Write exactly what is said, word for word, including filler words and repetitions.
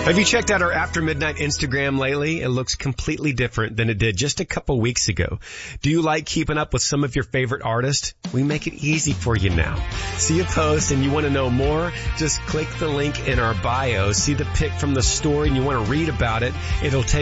Have you checked out our After Midnight Instagram lately? It looks completely different than it did just a couple weeks ago. Do you like keeping up with some of your favorite artists? We make it easy for you now. See a post and you want to know more? Just click the link in our bio, see the pic from the story and you want to read about it. It'll take